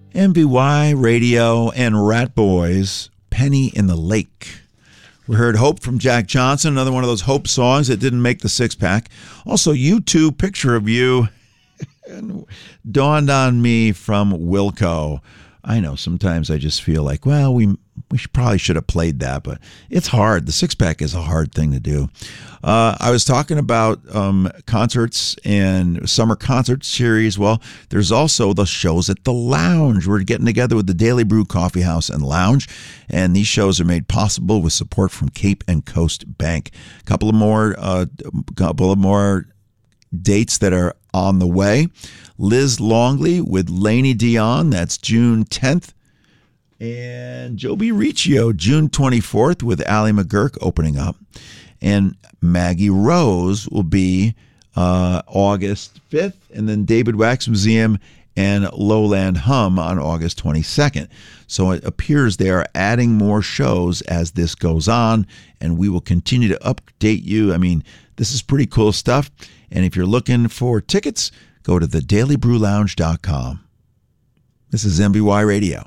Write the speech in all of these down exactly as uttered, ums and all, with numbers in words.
M V Y Radio and Rat Boys, Penny in the Lake. We heard Hope from Jack Johnson, another one of those Hope songs that didn't make the six-pack. Also, U two, Picture of You, dawned on me from Wilco. I know, sometimes I just feel like, well, we we should, probably should have played that, but it's hard. The six-pack is a hard thing to do. Uh, I was talking about um, concerts and summer concert series. Well, there's also the shows at the Lounge. We're getting together with the Daily Brew Coffee House and Lounge, and these shows are made possible with support from Cape and Coast Bank. A couple of more, uh, couple of more dates that are on the way. Liz Longley with Lainey Dion, that's June tenth. And Joby Riccio, June twenty-fourth, with Allie McGurk opening up. And Maggie Rose will be uh, August fifth. And then David Wax Museum and Lowland Hum on August twenty-second. So it appears they are adding more shows as this goes on, and we will continue to update you. I mean, this is pretty cool stuff. And if you're looking for tickets, go to the daily brew lounge dot com. This is M V Y Radio.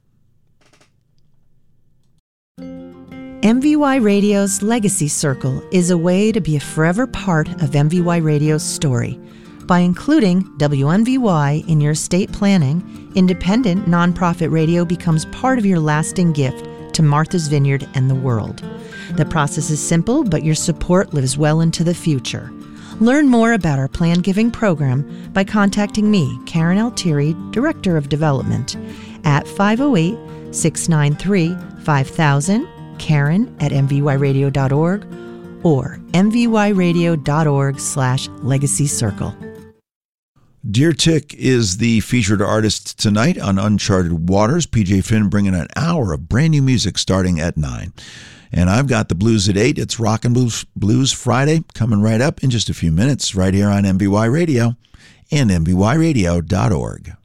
M V Y Radio's Legacy Circle is a way to be a forever part of M V Y Radio's story. By including W M V Y in your estate planning, independent nonprofit radio becomes part of your lasting gift to Martha's Vineyard and the world. The process is simple, but your support lives well into the future. Learn more about our Plan Giving program by contacting me, Karen Altieri, Director of Development, at five oh eight, six nine three, five thousand, Karen at m v y radio dot org, or m v y radio dot org slash legacy circle. Deer Tick is the featured artist tonight on Uncharted Waters. P J Finn bringing an hour of brand new music starting at nine. And I've got the blues at eight. It's Rockin' Blues, Blues Friday coming right up in just a few minutes right here on M V Y Radio and m v y radio dot org.